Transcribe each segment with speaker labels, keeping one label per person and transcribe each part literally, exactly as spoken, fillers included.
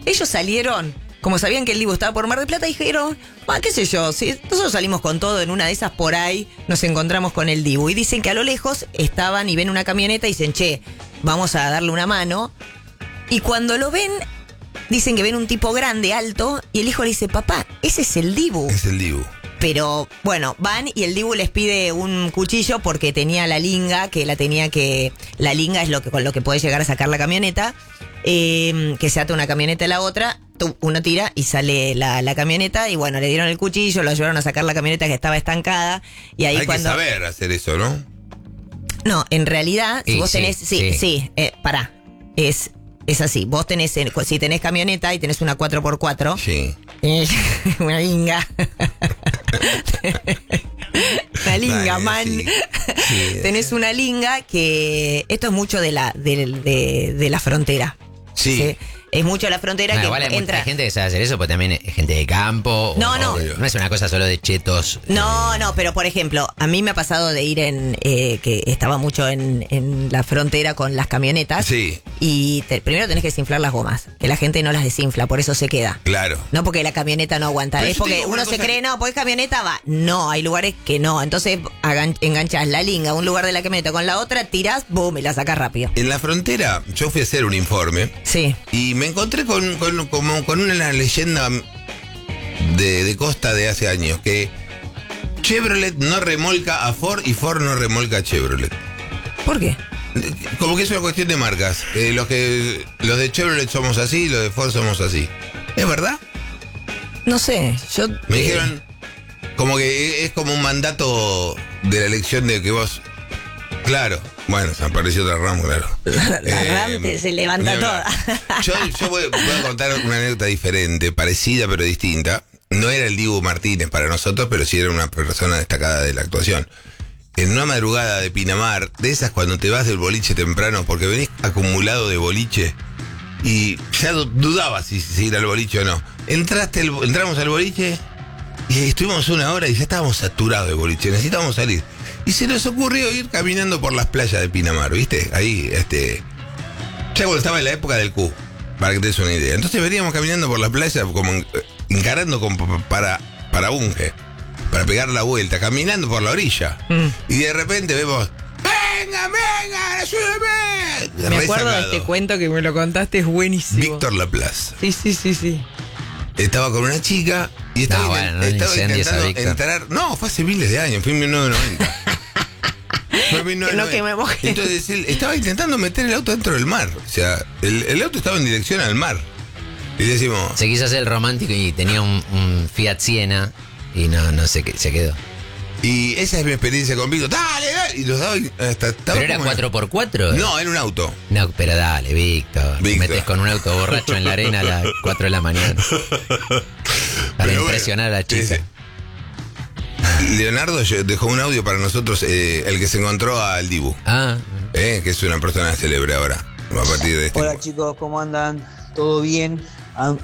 Speaker 1: ellos salieron, como sabían que el Dibu estaba por Mar del Plata, dijeron, ah, qué sé yo, si nosotros salimos con todo, en una de esas por ahí nos encontramos con el Dibu. Y dicen que a lo lejos estaban y ven una camioneta y dicen, che, vamos a darle una mano. Y cuando lo ven, dicen que ven un tipo grande, alto, y el hijo le dice, papá, ese es el Dibu.
Speaker 2: Es el Dibu.
Speaker 1: Pero bueno, van y el Dibu les pide un cuchillo porque tenía la linga, que la tenía que... La linga es lo que con lo que puede llegar a sacar la camioneta, eh, que se ata una camioneta a la otra, uno tira y sale la, la camioneta, y bueno, le dieron el cuchillo, lo ayudaron a sacar la camioneta que estaba estancada, y ahí
Speaker 2: Hay
Speaker 1: cuando...
Speaker 2: que saber hacer eso, ¿no?
Speaker 1: No, en realidad, si
Speaker 3: Sí,
Speaker 1: vos
Speaker 3: sí,
Speaker 1: tenés... Sí, sí,
Speaker 3: sí.
Speaker 1: eh, pará, es... Es así, vos tenés, si tenés camioneta y tenés una cuatro por cuatro,
Speaker 2: Sí.
Speaker 1: una linga, una linga,
Speaker 2: Dale,
Speaker 1: man,
Speaker 2: sí. Sí.
Speaker 1: tenés una linga que, esto es mucho de la, de, de, de la frontera.
Speaker 2: Sí.
Speaker 1: Es mucho de la frontera
Speaker 3: No,
Speaker 1: que
Speaker 3: igual hay
Speaker 1: entra...
Speaker 3: mucha gente que sabe hacer eso, pero también es gente de campo.
Speaker 1: No,
Speaker 3: o-
Speaker 1: no.
Speaker 3: o- No es una cosa solo de chetos.
Speaker 1: No, no, pero por ejemplo, a mí me ha pasado de ir en, eh, que estaba mucho en, en la frontera con las camionetas.
Speaker 2: Sí.
Speaker 1: Y te- primero tenés que desinflar las gomas, que la gente no las desinfla, por eso se queda.
Speaker 2: Claro.
Speaker 1: No porque la camioneta no aguanta,
Speaker 2: Pero
Speaker 1: es
Speaker 2: yo te
Speaker 1: porque
Speaker 2: digo
Speaker 1: uno
Speaker 2: una
Speaker 1: se
Speaker 2: cosa
Speaker 1: cree,
Speaker 2: que-
Speaker 1: no, porque camioneta va. No, hay lugares que no. Entonces hagan, enganchás la linga a un lugar de la camioneta con la otra, tirás, boom, y la sacás rápido.
Speaker 2: En la frontera, yo fui a hacer un informe
Speaker 1: Sí.
Speaker 2: y me encontré con, con, como, con una leyenda de, de costa de hace años, que Chevrolet no remolca a Ford y Ford no remolca a Chevrolet.
Speaker 1: ¿Por qué?
Speaker 2: Como que es una cuestión de marcas. Eh, los que los de Chevrolet somos así, los de Ford somos así. ¿Es verdad?
Speaker 1: No sé, yo...
Speaker 2: Me
Speaker 1: eh,
Speaker 2: dijeron como que es como un mandato de la elección de que vos... Claro. Bueno, se apareció otra RAM, claro.
Speaker 1: La RAM
Speaker 2: Eh,
Speaker 1: se levanta
Speaker 2: ni hablar.
Speaker 1: toda.
Speaker 2: Yo, yo voy, voy a contar una anécdota diferente, parecida pero distinta. No era el Dibu Martínez para nosotros, pero sí era una persona destacada de la actuación. En una madrugada de Pinamar, de esas cuando te vas del boliche temprano, porque venís acumulado de boliche y ya du- dudabas si, si ir al boliche o no. Entraste el- entramos al boliche y estuvimos una hora y ya estábamos saturados de boliche, necesitábamos salir. Y se nos ocurrió ir caminando por las playas de Pinamar, ¿viste? Ahí, este... Ya cuando estaba en la época del Q, para que te des una idea. Entonces veníamos caminando por la playa como en- encarando como para, para Bunge, para pegar la vuelta, caminando por la orilla.
Speaker 1: Mm.
Speaker 2: Y de repente vemos, ¡venga, venga, ayúdame!
Speaker 1: Me acuerdo de este cuento que me lo contaste, es buenísimo.
Speaker 2: Víctor Laplace.
Speaker 1: Sí, sí, sí, sí.
Speaker 2: Estaba con una chica y estaba,
Speaker 3: No,
Speaker 2: intent-
Speaker 3: bueno, no
Speaker 2: estaba
Speaker 3: incendies a
Speaker 2: intentando
Speaker 3: Víctor.
Speaker 2: entrar. No, fue hace miles de años, fue en mil novecientos noventa. Fue en mil novecientos noventa.
Speaker 1: No quememos gente.
Speaker 2: Entonces él estaba intentando meter el auto dentro del mar. O sea, el, el auto estaba en dirección al mar. Y decimos,
Speaker 3: Se quiso hacer el romántico y tenía un, un Fiat Siena y no, no sé qué, se quedó.
Speaker 2: y esa es mi experiencia con Víctor. Dale, dale. Y los daba hasta. estaba
Speaker 3: ¿Pero era
Speaker 2: como-
Speaker 3: cuatro por cuatro?
Speaker 2: No, era un auto.
Speaker 3: No, pero dale, Víctor.
Speaker 2: Víctor.
Speaker 3: Metes con un auto borracho en la arena a las cuatro de la mañana. Para
Speaker 2: Pero
Speaker 3: impresionar
Speaker 2: bueno,
Speaker 3: a la chica.
Speaker 2: ese- Leonardo dejó un audio para nosotros, eh, el que se encontró al Dibu,
Speaker 3: Ah,
Speaker 2: eh, que es una persona célebre ahora, a partir de este.
Speaker 4: Hola chicos, ¿cómo andan? ¿Todo bien? Ah,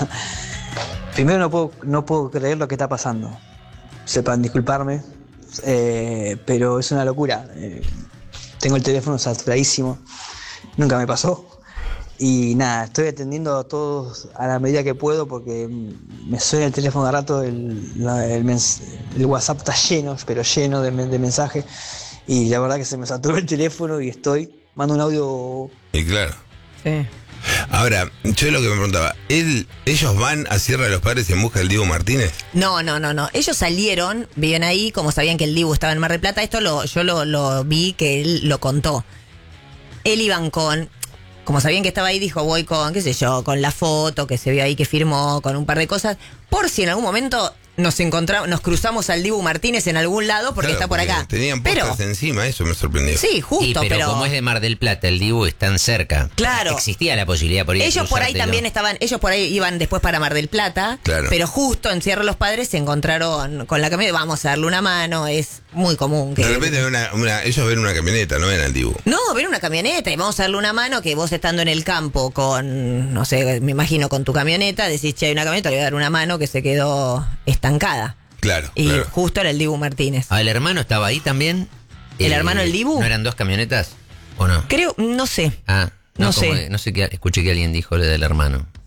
Speaker 4: Primero no puedo, no puedo creer lo que está pasando. Sepan disculparme, eh, pero es una locura. Eh, tengo el teléfono saturadísimo, nunca me pasó. Y nada, estoy atendiendo a todos a la medida que puedo porque me suena el teléfono de rato, el, la- el, mens- el WhatsApp está lleno, pero lleno de, men- de mensajes. Y la verdad que se me saturó el teléfono y estoy, mando un audio.
Speaker 2: Y claro.
Speaker 1: Sí.
Speaker 2: Ahora, yo lo que me preguntaba, ¿él, ¿ellos van a Sierra de los Padres en busca del Dibu Martínez?
Speaker 1: No, no, no, no. Ellos salieron, vivían ahí, como sabían que el Dibu estaba en Mar del Plata. Esto lo, yo lo, lo vi que él lo contó. Él iban con, como sabían que estaba ahí, dijo, voy con, qué sé yo, con la foto que se vio ahí que firmó, con un par de cosas, por si en algún momento nos encontramos, nos cruzamos al Dibu Martínez en algún lado porque
Speaker 2: Claro,
Speaker 1: está por acá.
Speaker 2: Tenían
Speaker 1: Pero,
Speaker 2: postas encima, eso me sorprendió.
Speaker 1: sí, justo,
Speaker 3: y, pero,
Speaker 1: pero,
Speaker 3: como es de Mar del Plata, el Dibu es tan cerca.
Speaker 1: Claro.
Speaker 3: Existía la posibilidad por ahí de
Speaker 1: ellos por ahí
Speaker 3: cruzártelo.
Speaker 1: también estaban, ellos por ahí iban después para Mar del Plata,
Speaker 2: Claro.
Speaker 1: pero justo en Sierra de los Padres se encontraron con la camioneta, vamos a darle una mano, es muy común que...
Speaker 2: De repente ven una, una- ellos ven una camioneta, no ven al Dibu.
Speaker 1: No, ven una camioneta y vamos a darle una mano que vos estando en el campo con, no sé, me imagino con tu camioneta, decís, che, hay una camioneta, le voy a dar una mano que se quedó estancada.
Speaker 2: Claro,
Speaker 1: Y
Speaker 2: claro.
Speaker 1: justo era el Dibu Martínez.
Speaker 3: Ah, ¿el hermano estaba ahí también?
Speaker 1: ¿El hermano del Dibu?
Speaker 3: ¿No eran dos camionetas? ¿O no?
Speaker 1: Creo, no sé.
Speaker 3: Ah,
Speaker 1: No
Speaker 3: no, como-
Speaker 1: sé.
Speaker 3: no sé qué, escuché que alguien dijo lo del hermano.